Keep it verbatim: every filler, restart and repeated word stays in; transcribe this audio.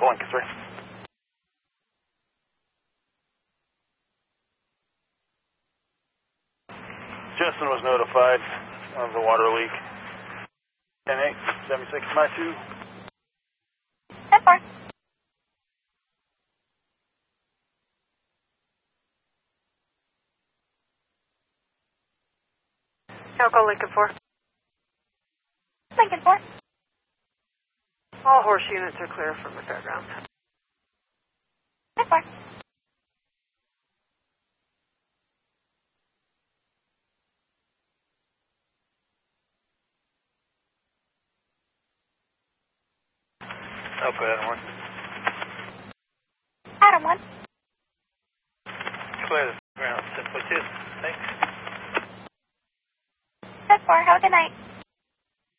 Echo Lincoln three. Justin was notified of the water leak. ten eight, seventy-six, my two. ten four. Echo Lincoln four. Lincoln four. All horse units are clear from the fairgrounds. ten four. Alpha Adam one. Adam one. Clear the ground, ten foot two. Thanks. ten four. Have a good night.